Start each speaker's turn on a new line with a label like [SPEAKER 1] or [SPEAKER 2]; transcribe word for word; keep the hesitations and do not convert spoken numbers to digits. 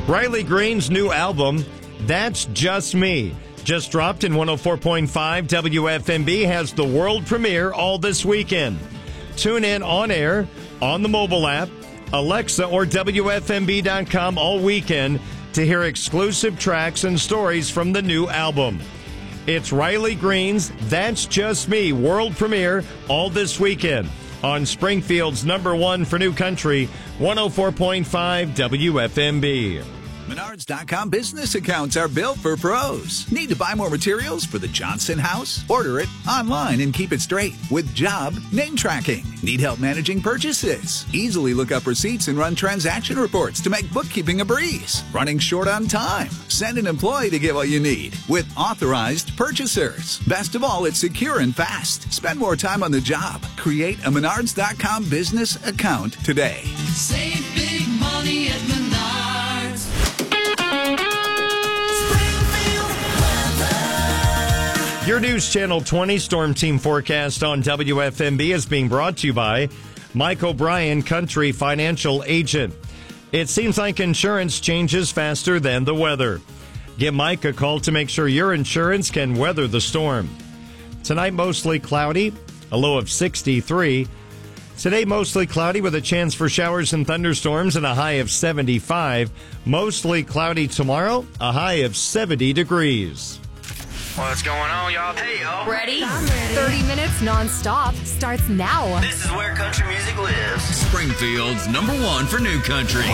[SPEAKER 1] Riley Green's new album, That's Just Me, just dropped in one oh four point five W F M B, has the world premiere all this weekend. Tune in on air, on the mobile app, Alexa, or W F M B dot com all weekend to hear exclusive tracks and stories from the new album. It's Riley Green's That's Just Me world premiere all this weekend on Springfield's number one for new country, one oh four point five W F M B.
[SPEAKER 2] Menards dot com business accounts are built for pros. Need to buy more materials for the Johnson house? Order it online and keep it straight with job name tracking. Need help managing purchases? Easily look up receipts and run transaction reports to make bookkeeping a breeze. Running short on time? Send an employee to get what you need with authorized purchasers. Best of all, it's secure and fast. Spend more time on the job. Create a Menards dot com business account today.
[SPEAKER 3] Save big money at Menards.
[SPEAKER 1] Your News Channel twenty Storm Team forecast on W F M B is being brought to you by Mike O'Brien, Country Financial Agent. It seems like insurance changes faster than the weather. Give Mike a call to make sure your insurance can weather the storm. Tonight, mostly cloudy, a low of sixty-three. Today, mostly cloudy with a chance for showers and thunderstorms and a high of seventy-five. Mostly cloudy tomorrow, a high of seventy degrees.
[SPEAKER 4] What's going on, y'all? Hey, y'all.
[SPEAKER 5] Ready? thirty minutes non-stop starts now.
[SPEAKER 4] This is where country music lives.
[SPEAKER 6] Springfield's number one for new country.